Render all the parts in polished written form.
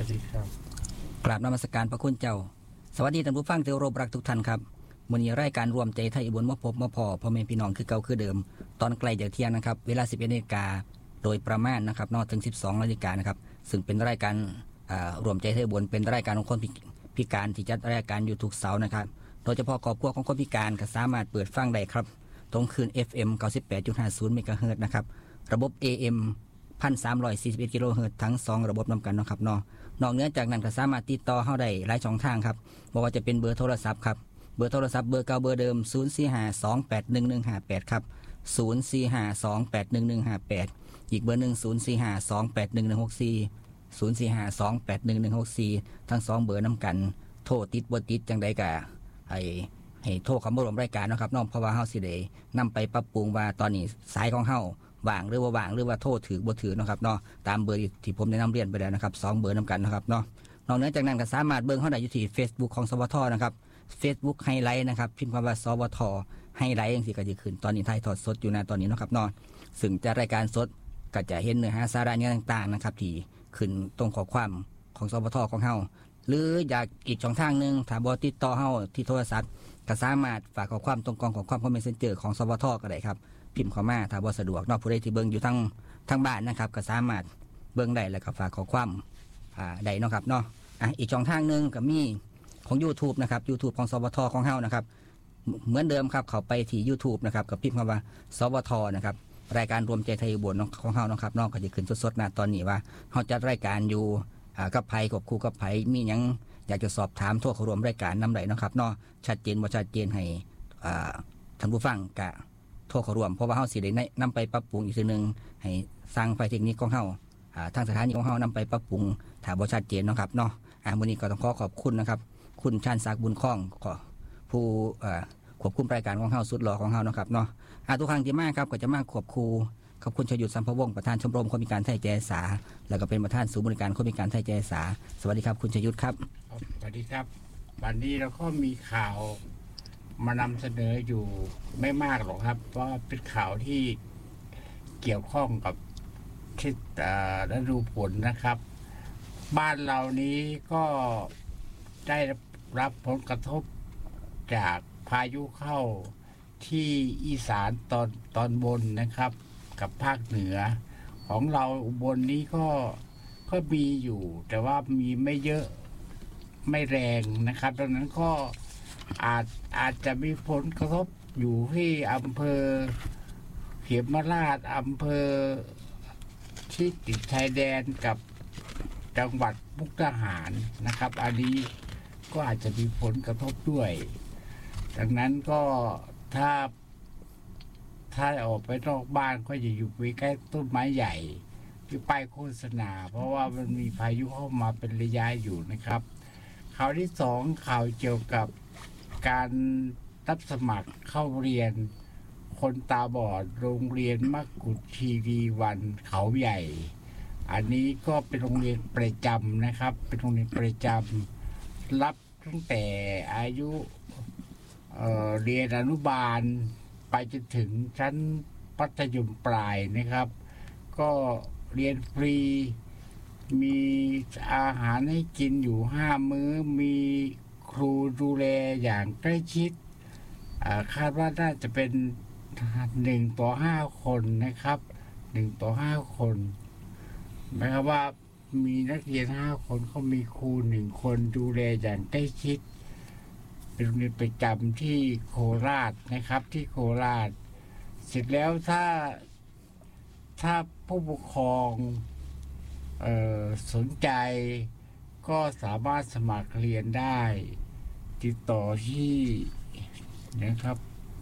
วัสดีครับกราบนมัสการพระคุณเจ้าสวัสดีท่านผู้ฟังที่เคารพรักทุกท่านครับมื้อนี้รายการรวมใจไทยอุบลมาพบมาพอพ่อแม่พี่น้องคือเก่าคือเดิมตอนใกล้จะเที่ยงนะครับเวลา 11:00 นโดยประมาณนะครับนอกถึง 12:00 นนะครับซึ่งเป็นรายการรวมใจไทยอุบลเป็นรายการของคนพิการที่จัดรายการอยู่ทุกเสาร์นะครับโดยเฉพาะครอบครัวของคนพิการก็สามารถเปิดฟังได้ครับตรงคืน FM 98.50 เมกะเฮิรตซ์นะครับระบบ AM 1,341 กิโลเฮิรตซ์ทั้ง2ระบบนำกันนะครับนอกเหนือจากนั้นก็สามารถติดต่อเฮาได้หลายช่องทางครับบ่ว่าจะเป็นเบอร์โทรศัพท์ครับเบอร์โทรศัพท์เบอร์เก่าเบอร์เดิม0452811158ครับ0452811158อีกเบอร์นึง0452811164 0452811164ทั้ง2เบอร์นำกันโทรติดบ่ติดจังได๋ก็ให้โทรเข้ามาร่วมรายการนะครับน้องเพราะว่าเฮาสิได้นำไปปรับปรุงว่าตอนนี้สายของเฮาว่างหรือว่าว่างหรือว่าโทรถือบ่ถือนะครับเนาะตามเบอร์ที่ผมได้นำเรียนไปแล้วนะครับ2เบอร์นำกันนะครับเนาะนอกเหนือจากนั้นก็สามารถเบิ่งเฮาได้อยู่ที่ Facebook ของสวทนะครับ Facebook ไฮไลท์นะครับพิมพ์คำว่าสวทไฮไลท์จังซี่ก็สิขึ้นตอนนี้ถ่ายทอดสดอยู่นะตอนนี้เนาะครับเนาะซึ่งจะรายการสดก็จะเห็นเนื้อหาสาระต่างๆนะครับที่ขึ้นตรงข้อความของสวทของเฮาหรืออยากอีกช่องทางนึงถ้าบ่ติดต่อเฮาที่โทรศัพท์ก็สามารถฝากข้อความตรงกล่องของความคอมเมนเซนเจอร์ของสวทก็ได้ครับพิมพ์เข้ามาถ้าบ่สะดวกนอกผู้ใดที่เบิ่งอยู่ทางบ้านนะครับก็สามารถเบิ่งได้แล้วก็ฝากข้อความได้เนาะครับเนาะอีกช่องทางนึงก็มีของ YouTube นะครับ YouTube ของสวทของเฮานะครับเหมือนเดิมครับเข้าไปที่ YouTube นะครับก็พิมพ์คำว่าสวทนะครับรายการรวมใจไทยอุบลของเฮานะครับน้องก็จะขึ้นสดๆณตอนนี้ว่าเฮาจัดรายการอยู่กับไผกับครูกับไผมีหยังอยากจะสอบถามโทรเข้าร่วมรายการนำได้เนาะครับเนาะชัดเจนบ่ชัดเจนให้ท่านผู้ฟังก็โทรเข้าร่วมเพราะว่าเฮาสิได้นำไปปรับปรุงอีกทีนึงให้สร้างไฟเทคนิคของเฮาทางสถานีของเฮานำไปปรับปรุงถ้าบ่ชัดเจนเนาะครับเนาะมื้อนี้ก็ต้องขอบคุณนะครับคุณชาญศักดิ์บุญคล้องผู้ควบคุมรายการของเฮาสุดหล่อของเฮาเนาะครับเนาะทุกครั้งที่มาครับก็จะมาควบคู่ขอบคุณชยุทธสัมภวงศ์ประธานชมรมคนพิการไทยใจอาสาแล้วก็เป็นประธานศูนย์บริการคนพิการไทยใจอาสาสวัสดีครับคุณชยุทธครับสวัสดีครับวันนี้เราก็มีข่าวมานำเสนออยู่ไม่มากหรอกครับเพราะเป็นข่าวที่เกี่ยวข้องกับทิศฤดูฝนนะครับบ้านเรานี้ก็ได้รับผลกระทบจากพายุเข้าที่อีสานตอนบนนะครับกับภาคเหนือของเราอุบลนี้ก็มีอยู่แต่ว่ามีไม่เยอะไม่แรงนะครับดังนั้นก็อาจจะมีผลกระทบอยู่ที่อำเภอเขมราชอำเภอที่ติดชายแดนกับจังหวัดมุกดาหารนะครับอันนี้ก็อาจจะมีผลกระทบด้วยดังนั้นก็ถ้าออกไปนอกบ้านก็อย่าอยู่ใกล้ต้นไม้ใหญ่ที่ป้ายโฆษณาเพราะว่ามันมีพายุเข้ามาเป็นระยะอยู่นะครับข่าวที่2ข่าวเกี่ยวกับการรับสมัครเข้าเรียนคนตาบอดโรงเรียนมกุฎคีรีวันเขาใหญ่อันนี้ก็เป็นโรงเรียนประจำนะครับเป็นโรงเรียนประจำรับตั้งแต่อายุเรียนอนุบาลไปจนถึงชั้นมัธยมปลายนะครับก็เรียนฟรีมีอาหารให้กินอยู่5 มื้อมีครูดูแลอย่างใกล้ชิดคาดว่าน่าจะเป็น1 ต่อ 5 คนนะครับ1 ต่อ 5 คนหมายความว่ามีนักเรียน5 คนเขามีครู1 คนดูแลอย่างใกล้ชิดเป็นโรงเรียนประจำที่โคราชนะครับที่โคราชเสร็จแล้วถ้าผู้ปกครองสนใจก็สามารถสมัครเรียนได้ติดต่อที่นะครับ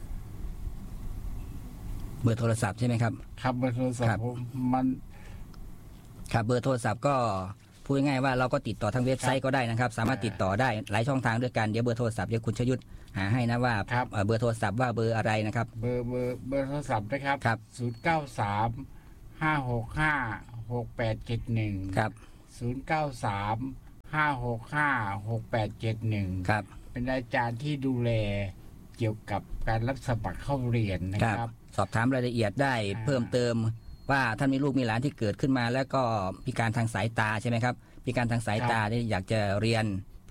เบอร์โทรศัพท์ใช่ไหมครับครับเบอร์โทรศัพท์มันครับเบอร์โทรศัพท์ก็พูดง่ายๆว่าเราก็ติดต่อทางเว็บไซต์ก็ได้นะครับสามารถติดต่อได้หลายช่องทางด้วยกันเดี๋ยวเบอร์โทรศัพท์เดี๋ยวคุณชยุทธหาให้นะว่าเบอร์โทรศัพท์ว่าเบอร์อะไรนะครับเบอร์โทรศัพท์นะครับ093-565-6871 ครับ 093-565-6871 ครับเป็นอาจารย์ที่ดูแลเกี่ยวกับการรับสมัครเข้าเรียนนะครับสอบถามรายละเอียดได้เพิ่มเติมว่าท่านมีลูกมีหลานที่เกิดขึ้นมาแล้วก็พิการทางสายตาใช่ไหมครับพิการทางสายตาเนี่ยอยากจะเรียน